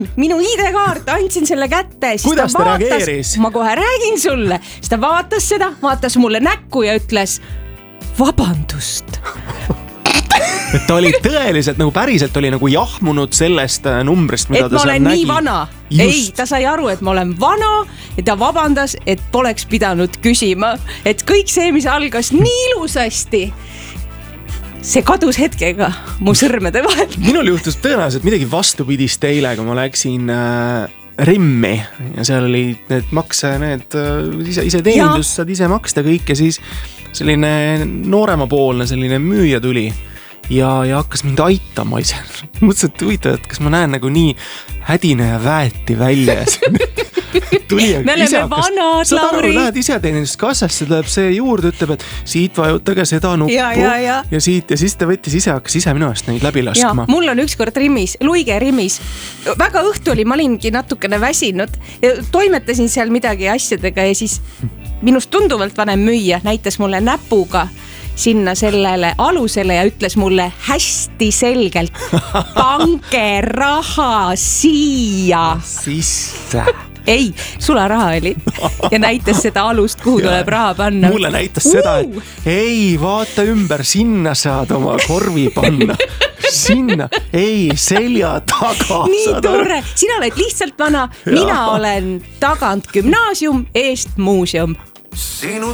minu ID-kaart, andsin selle kätte. Kuidas ta reageeris? Ma kohe räägin sulle. Siis ta vaatas seda, vaatas mulle näkku ja ütles vabandust. Et ta oli tõeliselt nagu päriselt oli nagu jahmunud sellest numbrist, mida et ta seal nägi. Et ma olen nii vana. Ei, ta sai aru, et ma olen vana ja ta vabandas, et poleks pidanud küsima. Et kõik see, mis algas nii ilusasti, see kadus hetkega mu sõrmede vahel. Minul juhtus tõenäoliselt midagi vastupidist eile, kui ma läksin Rimmi ja seal oli need makse, need ise teenindus, saad ise maksta kõik ja siis selline nooremapoolne selline müüja tuli ja hakkas mind aitama ise. Mõtlesin, et huvitav, et kas ma näen nagu nii hädine ja väeti välja. Me oleme vanad, Lauri. Lähed ise teeninduskassasse, tuleb see juurde, ütleb, et siit vajutage seda nuppu ja siit ja siis ta võttis ise, hakkas ise minu eest neid läbi laskma. Mul on ükskord Rimmis, Luige Rimmis. Väga õhtu oli, ma olingi natukene väsinud ja toimetasin seal midagi asjadega ja siis minust tunduvalt vanem müüja näitas mulle näpuga sinna sellele alusele ja ütles mulle hästi selgelt pange raha siia. Sisse. Ei, sularaha oli ja näitas seda alust, kuhu tuleb raha panna. Mulle näitas seda, et ei, vaata ümber, sinna saad oma korvi panna. Sinna, ei, selja taga. Nii tore, sina oled lihtsalt vana, mina olen tagant gümnaasium, eest muuseum.